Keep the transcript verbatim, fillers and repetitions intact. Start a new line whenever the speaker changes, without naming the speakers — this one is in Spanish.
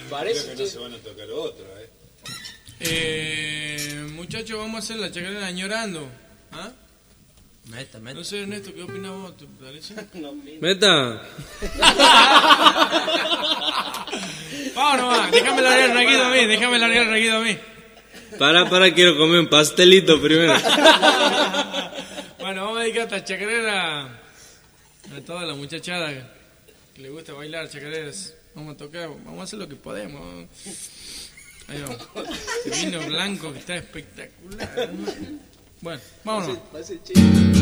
Parece
creo que
que...
no se van a tocar otra, ¿eh?
Eh, muchachos, vamos a hacer la chacarera añorando. ¿Ah?
Meta, meta.
No sé, Ernesto, ¿qué opinas vos? ¿Te parece?
No,
Meta.
Vamos nomás, déjame largar el raquito a mí, déjame largar el raquito a mí.
Para, para, quiero comer un pastelito primero.
Bueno, vamos a dedicar esta chacarera a toda la muchachada que le gusta bailar chacareras. Vamos a tocar, vamos a hacer lo que podemos. Ahí vamos. Este vino blanco que está espectacular. Bueno, vámonos.
va a ser chido.